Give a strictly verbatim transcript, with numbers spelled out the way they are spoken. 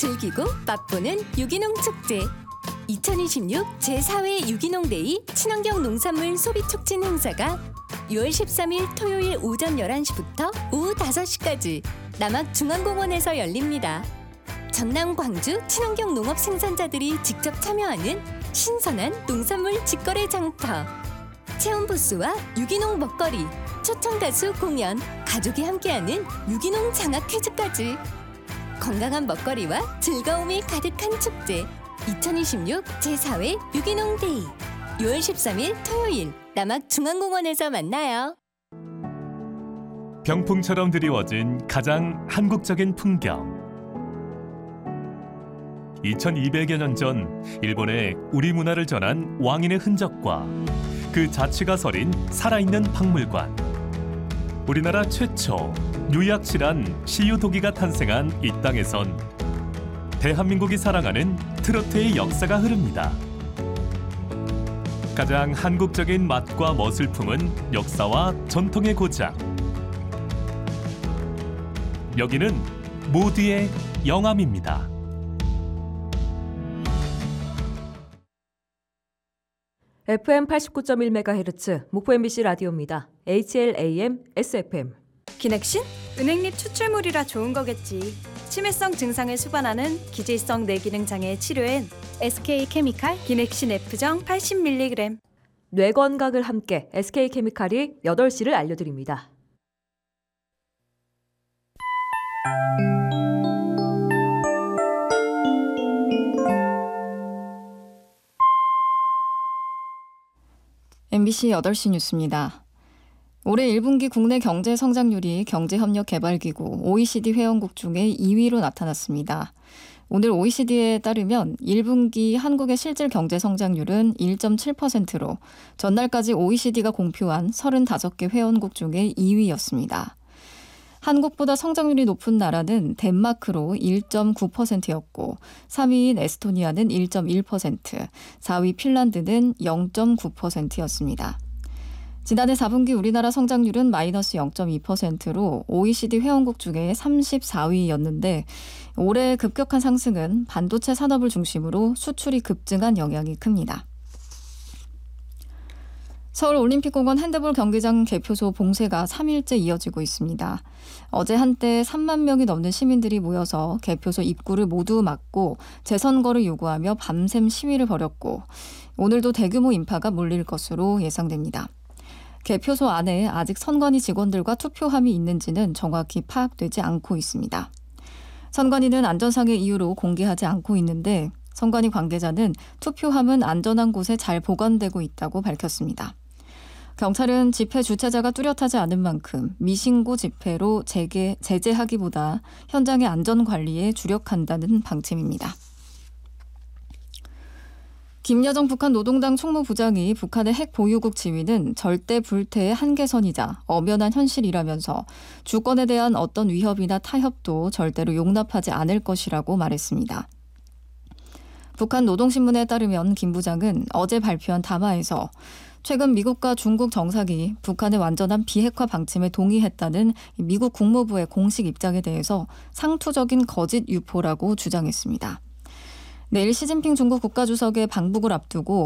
즐기고 맛보는 유기농 축제. 이천이십육 제사 회 유기농데이 친환경 농산물 소비 촉진 행사가 유월 십삼일 토요일 오전 열한 시부터 오후 다섯 시까지 남학중앙공원에서 열립니다. 전남, 광주 친환경 농업 생산자들이 직접 참여하는 신선한 농산물 직거래 장터, 체험 부스와 유기농 먹거리, 초청 가수 공연, 가족이 함께하는 유기농 장학 퀴즈까지 건강한 먹거리와 즐거움이 가득한 축제. 이천이십육 제사 회 유기농 데이 유월 십삼일 토요일 남학중앙공원에서 만나요. 병풍처럼 드리워진 가장 한국적인 풍경. 이천이백여 년 전 일본에 우리 문화를 전한 왕인의 흔적과 그 자취가 서린 살아있는 박물관. 우리나라 최초 뉴약실한 시유도기가 탄생한 이 땅에선 대한민국이 사랑하는 트로트의 역사가 흐릅니다. 가장 한국적인 맛과 멋을 품은 역사와 전통의 고장. 여기는 모두의 영암입니다. 에프엠 팔십구 점 일 메가헤르츠 목포 엠비씨 라디오입니다. 에이치엘에이엠, 에스에프엠. 기넥신? 은행잎 추출물이라 좋은 거겠지. 치매성 증상을 수반하는 기질성 뇌기능 장애 치료엔 에스케이케미칼 기넥신 F정 팔십 밀리그램. 뇌 건강을 함께 에스케이케미칼이 여덟 시를 알려드립니다. 엠비씨 여덟 시 뉴스입니다. 올해 일 분기 국내 경제 성장률이 경제협력개발기구 오이시디 회원국 중에 이 위로 나타났습니다. 오늘 오이시디에 따르면 일 분기 한국의 실질 경제 성장률은 일 점 칠 퍼센트로 전날까지 오이시디가 공표한 서른다섯 개 회원국 중에 이 위였습니다. 한국보다 성장률이 높은 나라는 덴마크로 일 점 구 퍼센트였고 삼 위인 에스토니아는 일 점 일 퍼센트, 사 위 핀란드는 영 점 구 퍼센트였습니다. 지난해 사 분기 우리나라 성장률은 마이너스 영 점 이 퍼센트로 오이시디 회원국 중에 삼십사 위였는데 올해 급격한 상승은 반도체 산업을 중심으로 수출이 급증한 영향이 큽니다. 서울올림픽공원 핸드볼 경기장 개표소 봉쇄가 삼 일째 이어지고 있습니다. 어제 한때 삼만 명이 넘는 시민들이 모여서 개표소 입구를 모두 막고 재선거를 요구하며 밤샘 시위를 벌였고 오늘도 대규모 인파가 몰릴 것으로 예상됩니다. 개표소 안에 아직 선관위 직원들과 투표함이 있는지는 정확히 파악되지 않고 있습니다. 선관위는 안전상의 이유로 공개하지 않고 있는데 선관위 관계자는 투표함은 안전한 곳에 잘 보관되고 있다고 밝혔습니다. 경찰은 집회 주최자가 뚜렷하지 않은 만큼 미신고 집회로 재개, 제재하기보다 현장의 안전관리에 주력한다는 방침입니다. 김여정 북한 노동당 총무부장이 북한의 핵 보유국 지위는 절대 불태의 한계선이자 엄연한 현실이라면서 주권에 대한 어떤 위협이나 타협도 절대로 용납하지 않을 것이라고 말했습니다. 북한 노동신문에 따르면 김 부장은 어제 발표한 담화에서 최근 미국과 중국 정상이 북한의 완전한 비핵화 방침에 동의했다는 미국 국무부의 공식 입장에 대해서 상투적인 거짓 유포라고 주장했습니다. 내일 시진핑 중국 국가주석의 방북을 앞두고